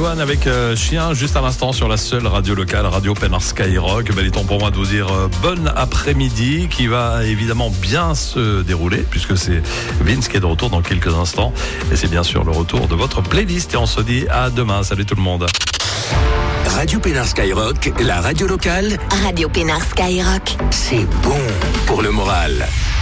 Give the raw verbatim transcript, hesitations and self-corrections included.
Antoine avec euh, Chien juste à l'instant sur la seule radio locale, Radio Pénard Skyrock. Ben, il est temps pour moi de vous dire euh, bon après-midi qui va évidemment bien se dérouler puisque c'est Vince qui est de retour dans quelques instants et c'est bien sûr le retour de votre playlist et on se dit à demain. Salut tout le monde. Radio Pénard Skyrock, la radio locale. Radio Pénard Skyrock. C'est bon pour le moral.